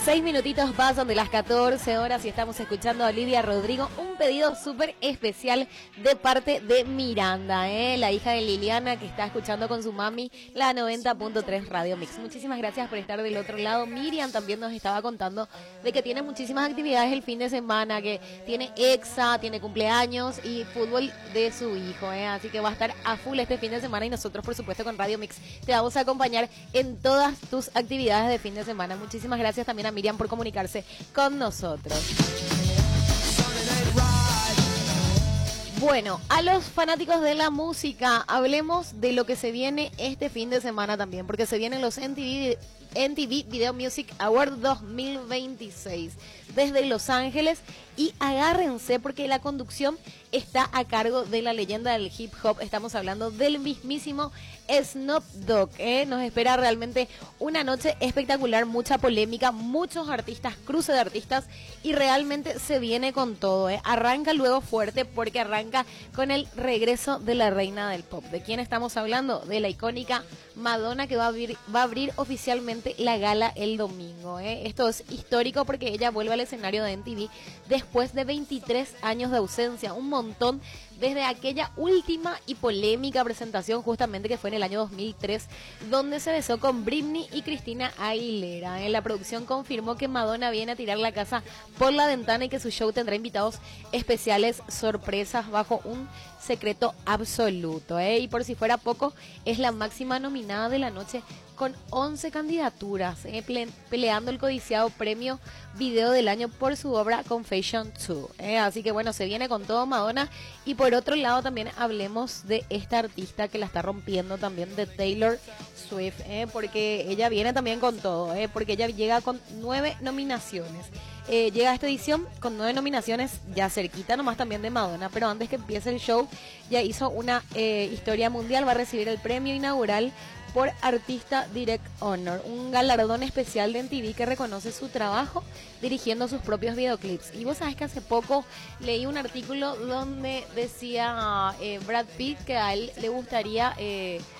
6 minutitos pasan de las 14 horas y estamos escuchando a Olivia Rodrigo, un pedido súper especial de parte de Miranda, la hija de Liliana, que está escuchando con su mami la 90.3 Radio Mix. Muchísimas gracias por estar del otro lado. Miriam también nos estaba contando de que tiene muchísimas actividades el fin de semana, que tiene exa, tiene cumpleaños y fútbol de su hijo, así que va a estar a full este fin de semana y nosotros, por supuesto, con Radio Mix te vamos a acompañar en todas tus actividades de fin de semana. Muchísimas gracias también a Miriam por comunicarse con nosotros. Bueno, a los fanáticos de la música, hablemos de lo que se viene este fin de semana también, porque se vienen los MTV Video Music Award 2026 desde Los Ángeles, y agárrense porque la conducción está a cargo de la leyenda del hip hop. Estamos hablando del mismísimo Snoop Dogg. Nos espera realmente una noche espectacular, mucha polémica, muchos artistas, cruce de artistas, y realmente se viene con todo. Arranca luego fuerte porque arranca con el regreso de la reina del pop. ¿De quién estamos hablando? De la icónica Madonna, que va a abrir oficialmente la gala el domingo. Esto es histórico porque ella vuelve al escenario de MTV después de 23 años de ausencia, un montón, desde aquella última y polémica presentación justamente que fue en el año 2003, donde se besó con Britney y Christina Aguilera. La producción confirmó que Madonna viene a tirar la casa por la ventana y que su show tendrá invitados especiales, sorpresas, bajo un secreto absoluto. Y por si fuera poco, es la máxima nominada de la noche con 11 candidaturas, peleando el codiciado premio Video del Año por su obra Confession 2. Así que bueno, se viene con todo Madonna. Y por otro lado también hablemos de esta artista que la está rompiendo también, de Taylor Swift, porque ella viene también con todo, porque ella llega con 9 nominaciones. Llega a esta edición con 9 nominaciones, ya cerquita nomás también de Madonna, pero antes que empiece el show ya hizo una historia mundial. Va a recibir el premio inaugural por Artista Direct Honor, un galardón especial de MTV que reconoce su trabajo dirigiendo sus propios videoclips. Y vos sabés que hace poco leí un artículo donde decía Brad Pitt que a él le gustaría